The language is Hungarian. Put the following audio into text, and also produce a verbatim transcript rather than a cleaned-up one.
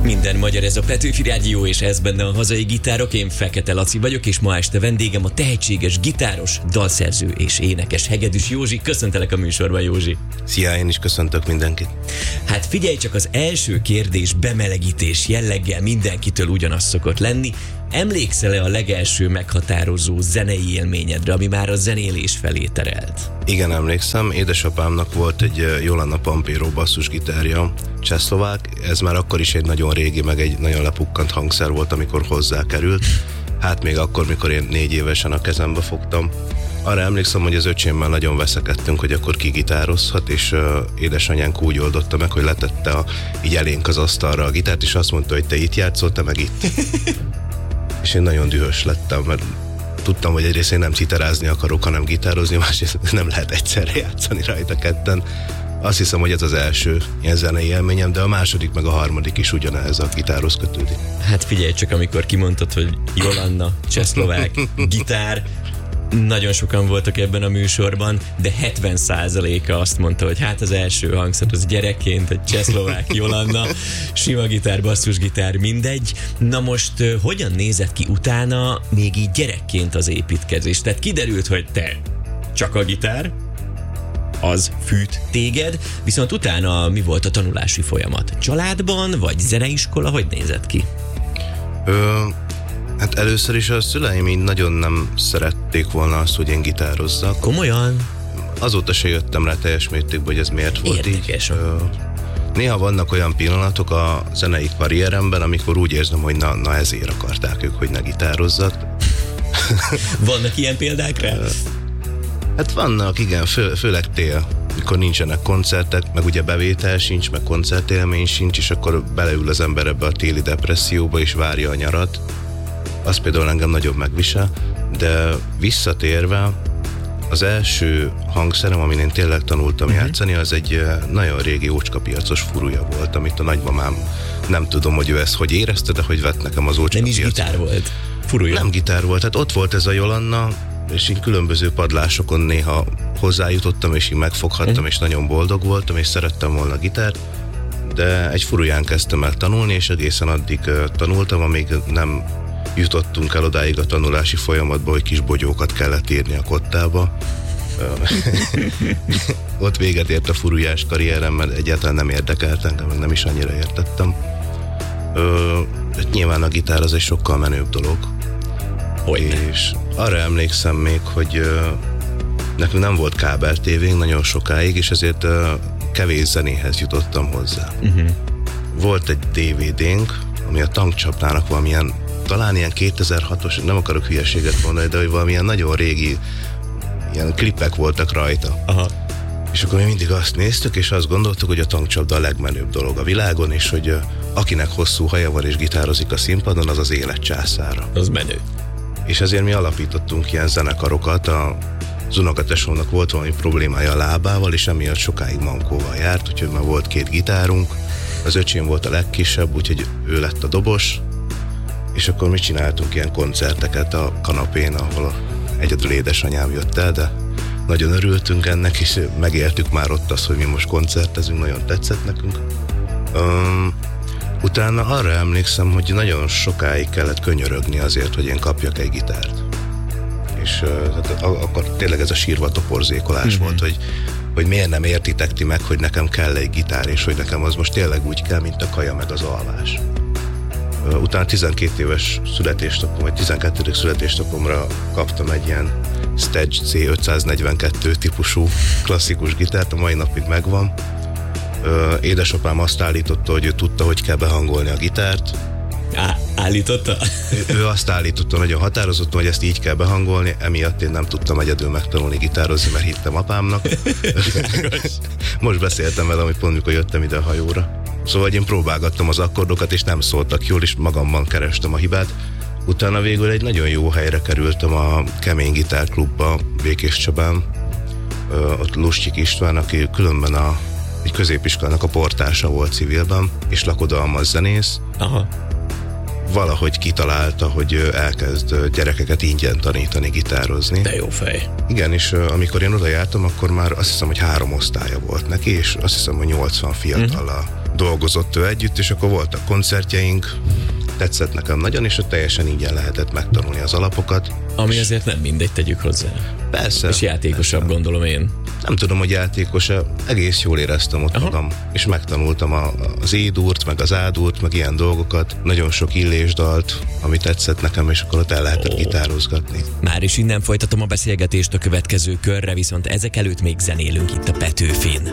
Minden magyar, ez a Petőfi Rádió, és ez benne a hazai gitárok. Én Fekete Laci vagyok, és ma este vendégem a tehetséges gitáros, dalszerző és énekes Hegedűs Józsi. Köszöntelek a műsorban, Józsi. Szia, én is köszöntök mindenkit. Hát figyelj csak, az első kérdés bemelegítés jelleggel mindenkitől ugyanaz szokott lenni. Emlékszel-e a legelső meghatározó zenei élményedre, ami már a zenélés felé terelt? Igen, emlékszem. Édesapámnak volt egy Jolanna Pampero basszusgitárja, csehszlovák. Ez már akkor is egy nagyon régi, meg egy nagyon lepukkant hangszer volt, amikor hozzá került. Hát még akkor, mikor én négy évesen a kezembe fogtam. Arra emlékszem, hogy az öcsémmel nagyon veszekedtünk, hogy akkor ki gitározhat, és uh, édesanyánk úgy oldotta meg, hogy letette a, így elénk az asztalra a gitárt, és azt mondta, hogy te itt játszol, te meg itt. És én nagyon dühös lettem, mert tudtam, hogy egyrészt én nem citerázni akarok, hanem gitározni, másrészt nem lehet egyszerre játszani rajta ketten. Azt hiszem, hogy ez az első ilyen zenei élményem, de a második meg a harmadik is ugyanehhez a gitárhoz kötődik. Hát figyelj csak, amikor kimondtad, hogy Jolanna, csehszlovák, gitár, nagyon sokan voltak ebben a műsorban, de hetven százaléka azt mondta, hogy hát az első hangszer az gyerekként egy csehszlovák Jolanna, sima gitár, basszusgitár, mindegy. Na most hogyan nézett ki utána még így gyerekként az építkezés? Tehát kiderült, hogy te csak a gitár, az fűt téged, viszont utána mi volt a tanulási folyamat? Családban, vagy zeneiskola, hogy nézett ki? Ö... Hát először is a szüleim így nagyon nem szerették volna azt, hogy én gitározzak. Komolyan? Azóta se jöttem rá teljes mértékben, hogy ez miért volt Érdekes. így. Néha vannak olyan pillanatok a zenei karrieremben, amikor úgy érzem, hogy na, na ezért akarták ők, hogy ne gitározzak. Vannak ilyen példák rá? Hát vannak, igen, fő, főleg tél, mikor nincsenek koncertek, meg ugye bevétel sincs, meg koncertélmény sincs, és akkor beleül az ember ebbe a téli depresszióba, és várja a nyarat. Az például engem nagyon megvisel, de visszatérve, az első hangszerem, amin én tényleg tanultam uh-huh. játszani, az egy nagyon régi ócskapiacos furúja volt, amit a nagymamám, nem tudom, hogy ő ezt hogy érezte, de hogy vett nekem az ócskapiacot. Nem is gitár volt, furúja. Nem gitár volt, hát ott volt ez a Jolanna, és így különböző padlásokon néha hozzájutottam, és így megfoghattam, uh-huh. és nagyon boldog voltam, és szerettem volna gitárt, de egy furuján kezdtem el tanulni, és egészen addig uh, tanultam, amíg nem jutottunk el odáig a tanulási folyamatba, hogy kis bogyókat kellett írni a kottába. Ott véget ért a furujás karrierem, mert egyáltalán nem érdekelt engem, meg nem is annyira értettem. Ö, nyilván a gitár az egy sokkal menőbb dolog. Hogyne. És arra emlékszem még, hogy ö, nekünk nem volt kábel tévénk nagyon sokáig, és ezért ö, kevés zenéhez jutottam hozzá. Uh-huh. Volt egy dé vé dénk, ami a Tankcsapdának valamilyen, talán ilyen kétezer-hatos, nem akarok hülyeséget mondani, de hogy valamilyen nagyon régi ilyen klipek voltak rajta. Aha. És akkor mi mindig azt néztük, és azt gondoltuk, hogy a tankcsapda a legmenőbb dolog a világon, és hogy uh, akinek hosszú haja van és gitározik a színpadon, az az élet császára. Az menő. És ezért mi alapítottunk ilyen zenekarokat. A az unokatesónak volt valami problémája a lábával, és emiatt sokáig mankóval járt, úgyhogy már volt két gitárunk. Az öcsém volt a legkisebb, úgyhogy ő lett a dobos, és akkor mi csináltunk ilyen koncerteket a kanapén, ahol egyedül édesanyám jött el, de nagyon örültünk ennek, és megéltük már ott azt, hogy mi most koncertezünk, nagyon tetszett nekünk. Um, utána arra emlékszem, hogy nagyon sokáig kellett könyörögni azért, hogy én kapjak egy gitárt. És uh, akkor tényleg ez a sírva toporzékolás mm-hmm. volt, hogy, hogy miért nem értitek ti meg, hogy nekem kell egy gitár, és hogy nekem az most tényleg úgy kell, mint a kaja meg az alvás. Uh, utána tizenkét éves születésnapom, vagy tizenkettedik születésnapomra kaptam egy ilyen Stage cé ötszáznegyvenkettő típusú klasszikus gitárt, a mai napig megvan. Uh, édesapám azt állította, hogy ő tudta, hogy kell behangolni a gitárt. Á, állította? Ő, ő azt állította nagyon határozottan, hogy ezt így kell behangolni, emiatt én nem tudtam egyedül megtanulni gitározni, mert hittem apámnak. Most beszéltem vele, amit pont mikor jöttem ide a hajóra. Szóval én próbálgattam az akkordokat, és nem szóltak jól, és magamban kerestem a hibát. Utána végül egy nagyon jó helyre kerültem a Kemény Gitár Klubba Békés Csabán. Ö, ott Luscsik István, aki különben a, egy középiskolának a portása volt civilben, és lakodalmas zenész. Aha. Valahogy kitalálta, hogy elkezd gyerekeket ingyen tanítani gitározni. De jó fej. Igen, és amikor én oda jártam, akkor már azt hiszem, hogy három osztálya volt neki, és azt hiszem, hogy nyolcvan fiatallal dolgozott ő együtt, és akkor voltak koncertjeink, tetszett nekem nagyon, és ott teljesen ingyen lehetett megtanulni az alapokat. Ami azért nem mindegy, tegyük hozzá. Persze. És játékosabb, persze. Gondolom én. Nem tudom, hogy játékos, egész jól éreztem ott Aha. magam, és megtanultam a, az édúrt, meg az ádúrt, meg ilyen dolgokat, nagyon sok illésdalt, ami tetszett nekem, és akkor ott el lehetett oh. gitározgatni. Már is innen folytatom a beszélgetést a következő körre, viszont ezek előtt még zenélünk itt a Petőfin.